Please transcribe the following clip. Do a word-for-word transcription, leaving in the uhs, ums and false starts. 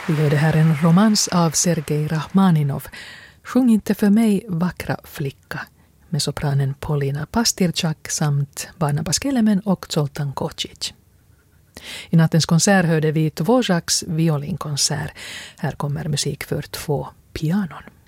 Vi hörde här en romans av Sergej Rachmaninov. Sjung inte för mig, vackra flicka, med sopranen Polina Pastirchak samt Barnabas Kelemen och Zoltan Kocic. I nattens konsert hörde vi Dvořáks violinkonsert. Här kommer musik för två pianon.